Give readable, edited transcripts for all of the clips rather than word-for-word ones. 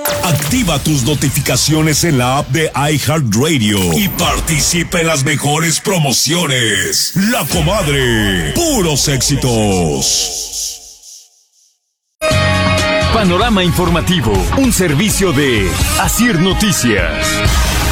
Activa tus notificaciones en la app de iHeartRadio y participa en las mejores promociones. La Comadre, puros éxitos. Panorama informativo, un servicio de Asir Noticias.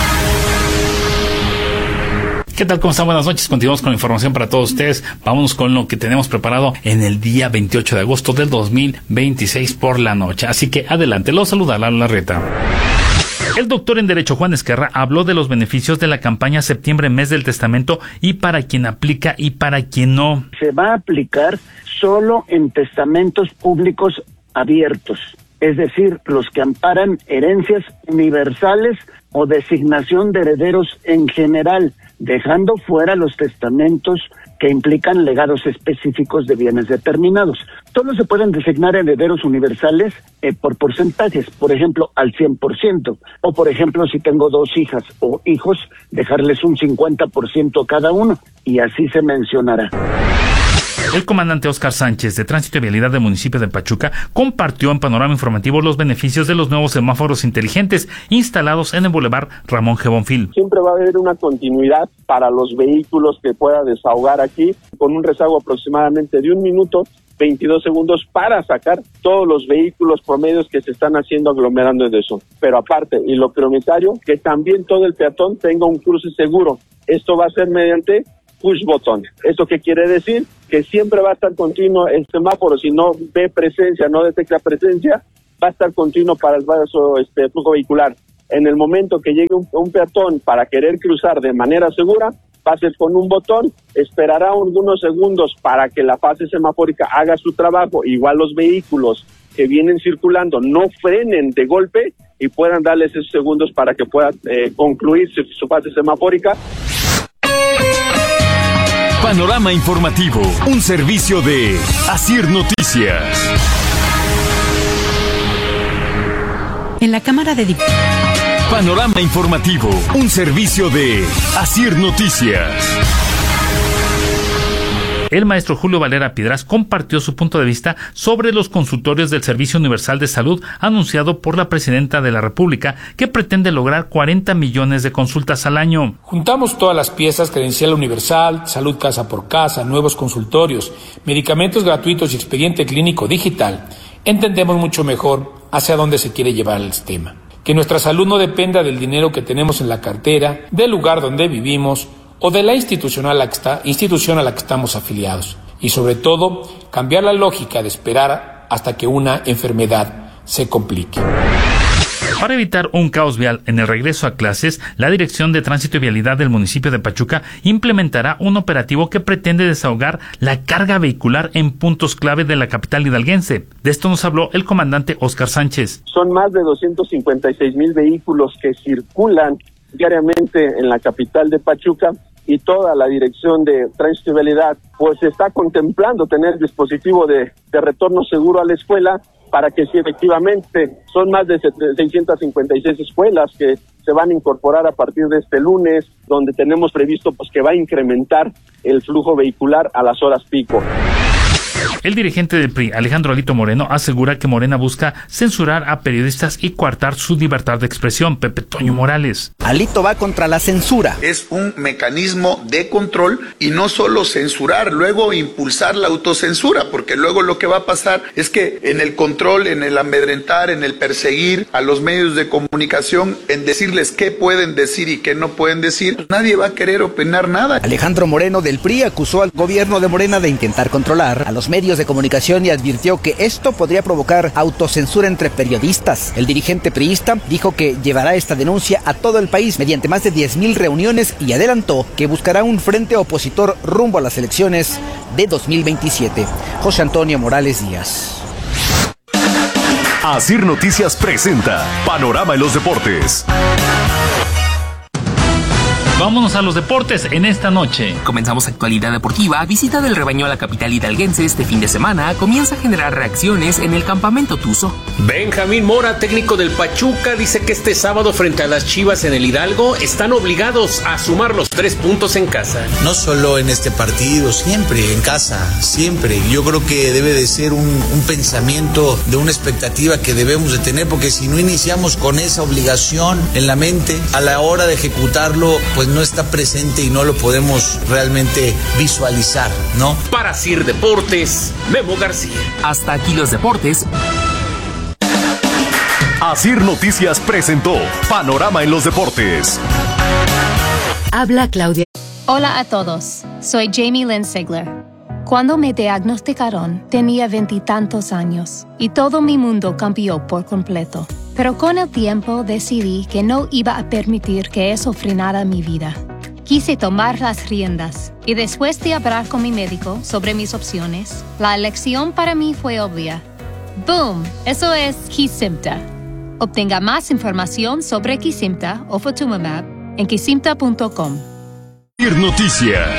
¿Qué tal? ¿Cómo están? Buenas noches. Continuamos con la información para todos ustedes. Vámonos con lo que tenemos preparado en el día 28 de agosto del 2026 por la noche. Así que adelante, los saluda Lalo Larreta. El doctor en Derecho Juan Esquerra habló de los beneficios de la campaña Septiembre, Mes del Testamento, y para quien aplica y para quien no. Se va a aplicar solo en testamentos públicos abiertos, es decir, los que amparan herencias universales o designación de herederos en general, dejando fuera los testamentos que implican legados específicos de bienes determinados. Todos se pueden designar herederos universales por porcentajes, por ejemplo, al 100%, o por ejemplo, si tengo 2 hijas o hijos, dejarles un 50% cada uno, y así se mencionará. El comandante Óscar Sánchez, de Tránsito y Vialidad del municipio de Pachuca, compartió en Panorama Informativo los beneficios de los nuevos semáforos inteligentes instalados en el Boulevard Ramón G. Bonfil. Siempre va a haber una continuidad para los vehículos que pueda desahogar aquí, con un rezago aproximadamente de 1 minuto, 22 segundos para sacar todos los vehículos promedios que se están haciendo aglomerando en eso. Pero aparte, y lo prioritario, que también todo el peatón tenga un cruce seguro. Esto va a ser mediante push button. ¿Esto qué quiere decir? Que siempre va a estar continuo el semáforo. Si no ve presencia, no detecta presencia, va a estar continuo para el flujo vehicular. En el momento que llegue un peatón para querer cruzar de manera segura, va a ser con un botón, esperará algunos segundos para que la fase semafórica haga su trabajo. Igual los vehículos que vienen circulando no frenen de golpe y puedan darles esos segundos para que pueda concluir su fase semafórica. Panorama informativo, un servicio de Asir Noticias. En la Cámara de Diputados. Panorama informativo, un servicio de Asir Noticias. El maestro Julio Valera Piedras compartió su punto de vista sobre los consultorios del Servicio Universal de Salud anunciado por la Presidenta de la República, que pretende lograr 40 millones de consultas al año. Juntamos todas las piezas: credencial universal, salud casa por casa, nuevos consultorios, medicamentos gratuitos y expediente clínico digital. Entendemos mucho mejor hacia dónde se quiere llevar el sistema. Que nuestra salud no dependa del dinero que tenemos en la cartera, del lugar donde vivimos o de la institución a la que estamos afiliados. Y sobre todo, cambiar la lógica de esperar hasta que una enfermedad se complique. Para evitar un caos vial en el regreso a clases, la Dirección de Tránsito y Vialidad del municipio de Pachuca implementará un operativo que pretende desahogar la carga vehicular en puntos clave de la capital hidalguense. De esto nos habló el comandante Óscar Sánchez. Son más de 256,000 vehículos que circulan diariamente en la capital de Pachuca, y toda la Dirección de Tránsito y Vialidad pues está contemplando tener dispositivo de retorno seguro a la escuela, para que sí, efectivamente, son más de 656 escuelas que se van a incorporar a partir de este lunes, donde tenemos previsto pues que va a incrementar el flujo vehicular a las horas pico. El dirigente del PRI, Alejandro Alito Moreno, asegura que Morena busca censurar a periodistas y coartar su libertad de expresión. Pepe Toño Morales. Alito va contra la censura. Es un mecanismo de control y no solo censurar, luego impulsar la autocensura, porque luego lo que va a pasar es que en el control, en el amedrentar, en el perseguir a los medios de comunicación, en decirles qué pueden decir y qué no pueden decir, nadie va a querer opinar nada. Alejandro Moreno del PRI acusó al gobierno de Morena de intentar controlar a los medios de comunicación y advirtió que esto podría provocar autocensura entre periodistas. El dirigente priista dijo que llevará esta denuncia a todo el país mediante más de 10,000 reuniones y adelantó que buscará un frente opositor rumbo a las elecciones de 2027. José Antonio Morales Díaz. Asir Noticias presenta Panorama en los Deportes. Vámonos a los deportes en esta noche. Comenzamos actualidad deportiva. Visita del rebaño a la capital hidalguense este fin de semana comienza a generar reacciones en el campamento Tuzo. Benjamín Mora, técnico del Pachuca, dice que este sábado frente a las Chivas en el Hidalgo están obligados a sumar los 3 puntos en casa. No solo en este partido, siempre en casa, siempre. Yo creo que debe de ser un pensamiento de una expectativa que debemos de tener, porque si no iniciamos con esa obligación en la mente, a la hora de ejecutarlo, pues no está presente y no lo podemos realmente visualizar, ¿no? Para CIR Deportes, Memo García. Hasta aquí los deportes. Asir Noticias presentó Panorama en los Deportes. Habla Claudia. Hola a todos, soy Jamie Lynn Sigler. Cuando me diagnosticaron, tenía 20 y tantos años y todo mi mundo cambió por completo. Pero con el tiempo decidí que no iba a permitir que eso frenara mi vida. Quise tomar las riendas y después de hablar con mi médico sobre mis opciones, la elección para mí fue obvia. ¡Boom! Eso es Kesimpta. Obtenga más información sobre Kesimpta o Ofatumumab en kesimpta.com. Noticias.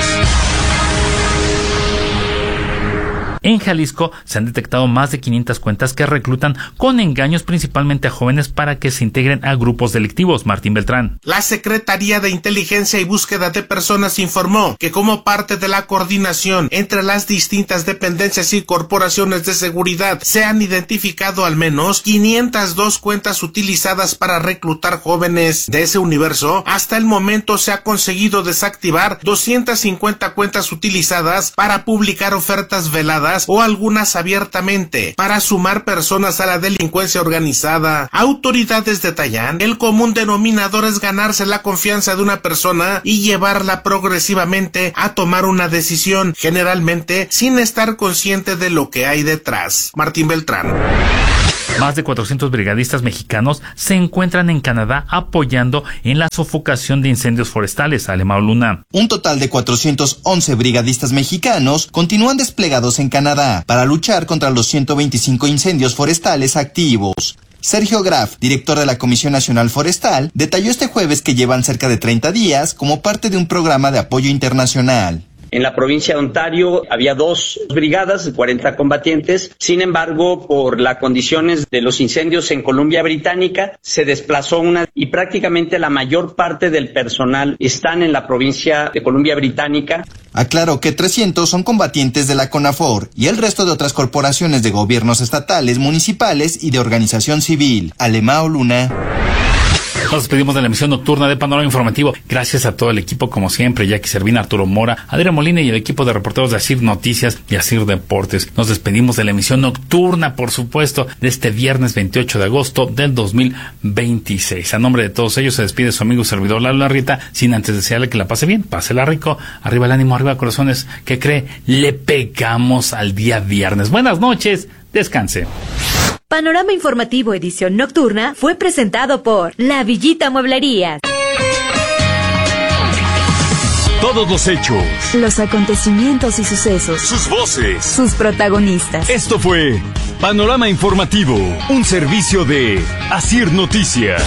En Jalisco se han detectado más de 500 cuentas que reclutan con engaños principalmente a jóvenes para que se integren a grupos delictivos. Martín Beltrán. La Secretaría de Inteligencia y Búsqueda de Personas informó que como parte de la coordinación entre las distintas dependencias y corporaciones de seguridad se han identificado al menos 502 cuentas utilizadas para reclutar jóvenes. De ese universo, hasta el momento se ha conseguido desactivar 250 cuentas utilizadas para publicar ofertas veladas o algunas abiertamente para sumar personas a la delincuencia organizada. Autoridades detallan, el común denominador es ganarse la confianza de una persona y llevarla progresivamente a tomar una decisión, generalmente sin estar consciente de lo que hay detrás. Martín Beltrán. Más de 400 brigadistas mexicanos se encuentran en Canadá apoyando en la sofocación de incendios forestales. Alemão Luna. Un total de 411 brigadistas mexicanos continúan desplegados en Canadá para luchar contra los 125 incendios forestales activos. Sergio Graf, director de la Comisión Nacional Forestal, detalló este jueves que llevan cerca de 30 días como parte de un programa de apoyo internacional. En la provincia de Ontario había 2 brigadas de 40 combatientes. Sin embargo, por las condiciones de los incendios en Columbia Británica, se desplazó una y prácticamente la mayor parte del personal están en la provincia de Columbia Británica. Aclaró que 300 son combatientes de la CONAFOR y el resto de otras corporaciones de gobiernos estatales, municipales y de organización civil. Alemão Luna. Nos despedimos de la emisión nocturna de Panorama Informativo. Gracias a todo el equipo, como siempre, Jackie Servín, Arturo Mora, Adrián Molina y el equipo de reporteros de Asir Noticias y Asir Deportes. Nos despedimos de la emisión nocturna, por supuesto, de este viernes 28 de agosto del 2026. A nombre de todos ellos se despide su amigo y servidor Lalo Larrieta, sin antes desearle que la pase bien, pásela rico, arriba el ánimo, arriba corazones, ¿qué cree? Le pegamos al día viernes. Buenas noches, descanse. Panorama Informativo edición nocturna fue presentado por La Villita Mueblerías. Todos los hechos, los acontecimientos y sucesos, sus voces, sus protagonistas. Esto fue Panorama Informativo, un servicio de Asir Noticias.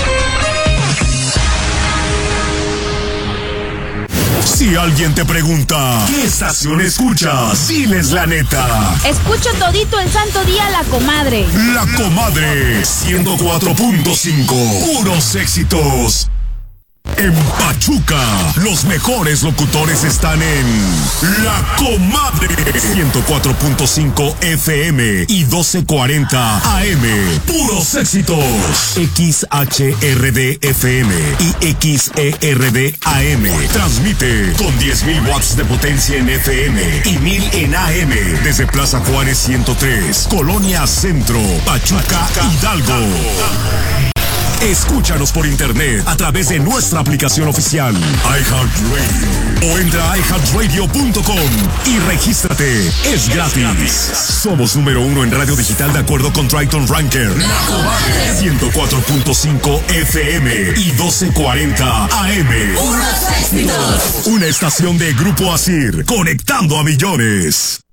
Si alguien te pregunta, ¿qué estación escuchas? Diles la neta. Escucho todito el santo día La Comadre. La Comadre, 104.5. Puros éxitos. En Pachuca, los mejores locutores están en La Comadre, 104.5 FM y 1240 AM. Puros éxitos. XHRD FM y XERD AM. Transmite con 10,000 watts de potencia en FM y 1,000 en AM. Desde Plaza Juárez 103, Colonia Centro, Pachuca, Hidalgo. Escúchanos por internet a través de nuestra aplicación oficial iHeartRadio o entra a iHeartRadio.com y regístrate. Es gratis. Somos número 1 en radio digital de acuerdo con Triton Ranker. 104.5 FM y 1240 AM. Una estación de Grupo Asir, conectando a millones.